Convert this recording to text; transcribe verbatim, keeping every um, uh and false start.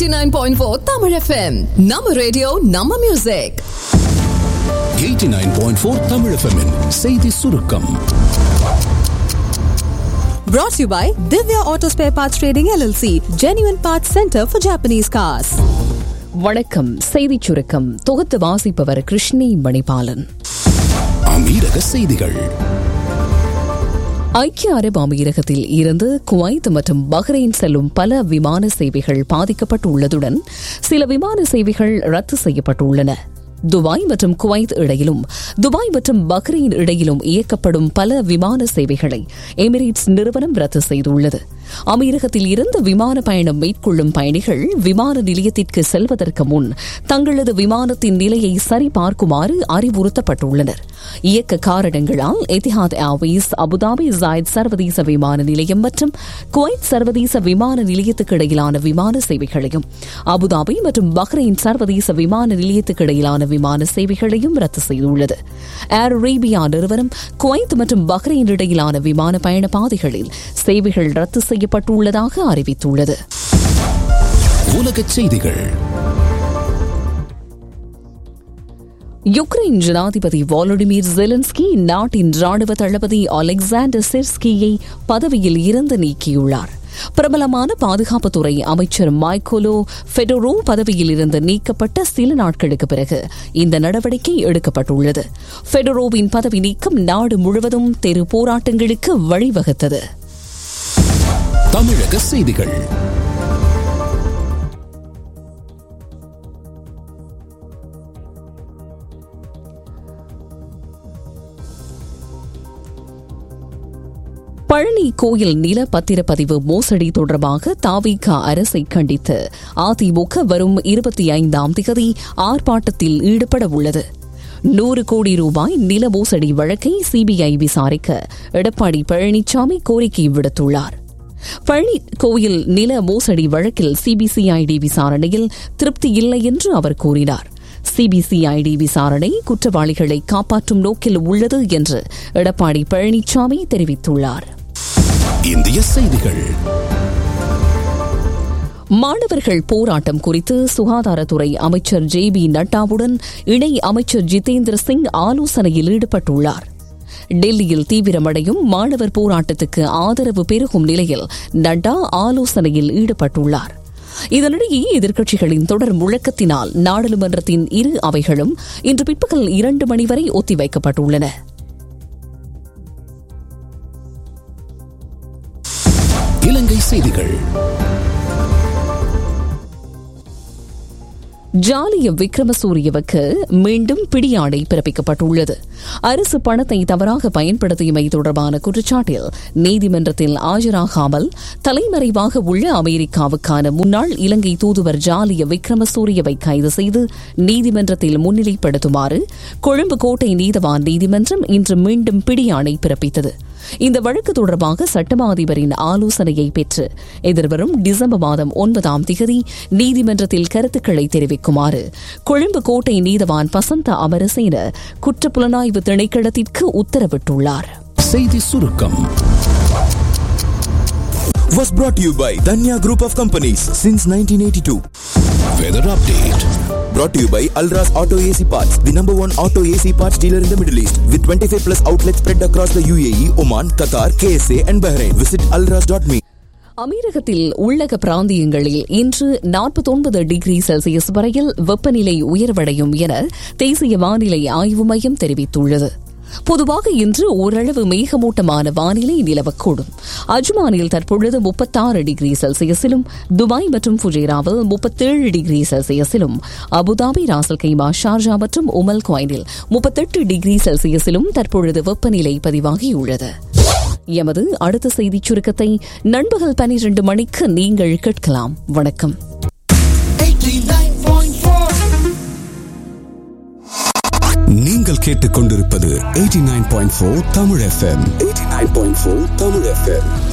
eighty-nine point four Tamil F M. நம்ம radio நம்ம music. eighty-nine point four Tamil F M -இன் செய்தி சுருக்கம். Brought to you by Divya Auto Spare Parts Trading L L C, Genuine Parts Center for Japanese Cars. வணக்கம். செய்தி சுருக்கம் தொகுத்து வாசிப்பவர் கிருஷ்ணி மணிபாலன். அமீரக செய்திகள். ஐக்கிய அரபு அமீரகத்தில் இருந்து குவைத் மற்றும் பஹ்ரைன் செல்லும் பல விமான சேவைகள் பாதிக்கப்பட்டுள்ளதுடன் சில விமான சேவைகள் ரத்து செய்யப்பட்டுள்ளன. துபாய் மற்றும் குவைத் இடையிலும் துபாய் மற்றும் பஹ்ரைன் இடையிலும் இயக்கப்படும் பல விமான சேவைகளை எமிரேட்ஸ் நிறுவனம் ரத்து செய்துள்ளது. அமீரகத்தில் இருந்து விமான பயணம் மேற்கொள்ளும் பயணிகள் விமான நிலையத்திற்கு செல்வதற்கு முன் தங்களது விமானத்தின் நிலையை சரிபார்க்குமாறு அறிவுறுத்தப்பட்டுள்ளனர். இயக்க காரணங்களால் எத்திஹாத் ஏர்வேஸ் அபுதாபி ஜாயத் சர்வதேச விமான நிலையம் மற்றும் குவைத் சர்வதேச விமான நிலையத்துக்கு இடையிலான விமான சேவைகளையும் அபுதாபி மற்றும் பஹ்ரைன் சர்வதேச விமான நிலையத்துக்கு இடையிலான விமான சேவைகளையும் ரத்து செய்துள்ளது. ஏர் அரேபியா நிறுவனம் குவைத் மற்றும் பஹ்ரைன் இடையிலான விமான பயண பாதைகளில் சேவைகள் ரத்து செய்யப்பட்டுள்ளதாக அறிவித்துள்ளது. உலகச் செய்திகள். யுக்ரைன் ஜனாதிபதி வாலடிமிர் ஜெலன்ஸ்கி நாட்டின் ராணுவ தளபதி அலெக்சாண்டர் சிர்ஸ்கியை பதவியில் இருந்து நீக்கியுள்ளார். பிரபலமான பாதுகாப்புத்துறை அமைச்சர் மைக்கோலோ ஃபெடோரோ பதவியில் இருந்து நீக்கப்பட்ட சில நாட்களுக்கு பிறகு இந்த நடவடிக்கை எடுக்கப்பட்டுள்ளது. ஃபெடோரோவின் பதவி நீக்கம் நாடு முழுவதும் தெரு போராட்டங்களுக்கு வழிவகுத்தது. தமிழக செய்திகள். பழனி கோயில் நில பத்திரப்பதிவு மோசடி தொடர்பாக தாவிக அரசை கண்டித்து அதிமுக வரும் இருபத்தி ஐந்தாம் தேதி ஆர்ப்பாட்டத்தில் ஈடுபட உள்ளது. நூறு கோடி ரூபாய் நில மோசடி வழக்கை சிபிஐ விசாரிக்க எடப்பாடி பழனிசாமி கோரிக்கை விடுத்துள்ளார். பழனி கோயில் நில மோசடி வழக்கில் சிபிசிஐடி விசாரணையில் திருப்தி இல்லை என்று அவர் கூறினார். சிபிசிஐடி விசாரணை குற்றவாளிகளை காப்பாற்றும் நோக்கில் உள்ளது என்று எடப்பாடி பழனிசாமி தெரிவித்துள்ளார். இந்திய செய்திகள். மாணவர்கள் போராட்டம் குறித்து சுகாதாரத்துறை அமைச்சர் ஜே பி நட்டாவுடன் இணை அமைச்சர் ஜிதேந்திர சிங் ஆலோசனையில் ஈடுபட்டுள்ளார். டெல்லியில் தீவிரமடையும் மாணவர் போராட்டத்துக்கு ஆதரவு பெருகும் நிலையில் நட்டா ஆலோசனையில் ஈடுபட்டுள்ளார். இதனிடையே எதிர்க்கட்சிகளின் தொடர் முழக்கத்தினால் நாடாளுமன்றத்தின் இரு அவைகளும் இன்று பிற்பகல் இரண்டு மணி வரை ஒத்திவைக்கப்பட்டுள்ளன. இலங்கை செய்திகள். ஜாலிய விக்ரமசூரியவுக்கு மீண்டும் பிடியாணை பிறப்பிக்கப்பட்டுள்ளது. அரசு பணத்தை தவறாக பயன்படுத்தியமை தொடர்பான குற்றச்சாட்டில் நீதிமன்றத்தில் ஆஜராகாமல் தலைமறைவாக உள்ள அமெரிக்காவுக்கான முன்னாள் இலங்கை தூதுவர் ஜாலிய விக்ரமசூரியவை கைது செய்து நீதிமன்றத்தில் முன்னிலைப்படுத்துமாறு கொழும்பு கோட்டை நீதவான் நீதிமன்றம் இன்று மீண்டும் பிடியாணை பிறப்பித்தது. இந்த வழக்கு தொடர்பாக சட்டமா அதிபரின் ஆலோசனையை பெற்று எதிர்வரும் டிசம்பர் மாதம் ஒன்பதாம் தேதி நீதிமன்றத்தில் கருத்துக்களை தெரிவிக்குமாறு கொழும்பு கோட்டை நீதவான் பசந்த அமரசேன குற்றப்புலனாய்வு திணைக்களத்திற்கு உத்தரவிட்டுள்ளார். செய்தி சுருக்கம் was brought to you by Danya Group of Companies since nineteen eighty-two. Weather update Brought to you by Alras Auto A C Parts, the number one auto A C parts dealer in the Middle East, with twenty-five plus outlets spread across the U A E, Oman, Qatar, K S A and Bahrain. Visit alras dot me. அமீரகத்தில் உள்ளக பிராந்தியங்களில் இன்று நாற்பத்தொன்பது degree Celsius வரையில் வெப்பநிலை உயர்வடையும் என தேசிய வானிலை ஆய்வு மையம் தெரிவித்துள்ளது. பொதுவாக இன்று ஓரளவு மேகமூட்டமான வானிலை நிலவக்கூடும். அஜ்மானில் தற்பொழுது முப்பத்தாறு டிகிரி செல்சியஸிலும், துபாய் மற்றும் ஃபுஜேராவில் முப்பத்தேழு டிகிரி செல்சியஸிலும், அபுதாபி, ராசல் கைமா, ஷார்ஜா மற்றும் உமல் குவைனில் முப்பத்தெட்டு டிகிரி செல்சியஸிலும் தற்பொழுது வெப்பநிலை பதிவாகியுள்ளது. எமது அடுத்த செய்திச் சுருக்கத்தை நண்பகல் பனிரெண்டு மணிக்கு நீங்கள் கேட்கலாம். வணக்கம். நீங்கள் கேட்டுக்கொண்டிருப்பது எண்பத்தி ஒன்பது புள்ளி நான்கு தமிழ் எஃப் எம். எண்பத்தி ஒன்பது புள்ளி நான்கு தமிழ் எஃப் எம்.